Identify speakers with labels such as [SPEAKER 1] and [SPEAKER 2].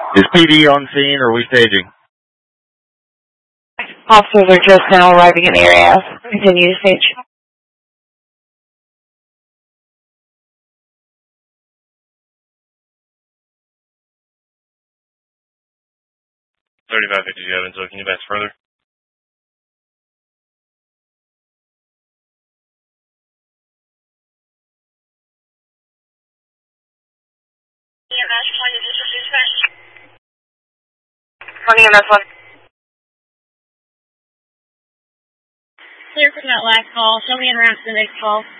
[SPEAKER 1] Is PD on scene or are we staging?
[SPEAKER 2] Officers are just now arriving in the area. Continue to stage.
[SPEAKER 3] 3550 Evansville, can you pass further?
[SPEAKER 2] Running in this one.
[SPEAKER 4] Clear from that last call. Show me en route to the next call.